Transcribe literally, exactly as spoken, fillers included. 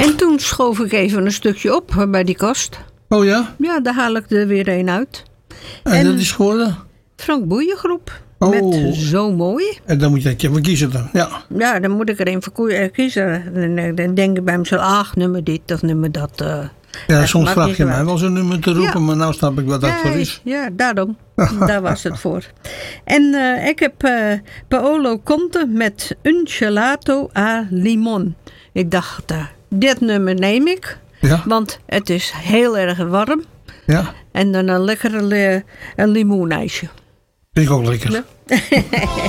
En toen schoof ik even een stukje op bij die kast. Oh ja? Ja, daar haal ik er weer een uit. En, en dat is geworden? Frank Boeiengroep. Oh. Met Zo Mooi. En dan moet je een voor kiezen dan, ja. Ja, dan moet ik er een voor kiezen. Dan, dan denk ik bij mezelf, ach, nummer dit of nummer dat. Uh, ja, soms vraag je mij wel zo'n nummer te roepen, ja. Maar nou snap ik wat dat ja, voor is. Ja, daarom. Daar was het voor. En uh, ik heb uh, Paolo Conte met Un Gelato a Limon. Ik dacht, uh, dit nummer neem ik. Ja. Want het is heel erg warm. Ja. En dan een lekkere li- een limoenijsje. Vind ik ook lekker. Ja.